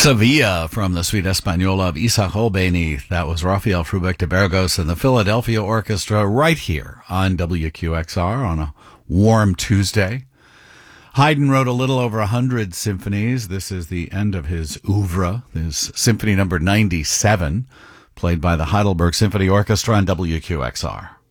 Sevilla from the Suite Española of Isaac Holbeni. That was Rafael Frubeck de Burgos and the Philadelphia Orchestra right here on WQXR on a warm Tuesday. Haydn wrote a little over 100 symphonies. This is the end of his oeuvre, his symphony number 97, played by the Heidelberg Symphony Orchestra on WQXR.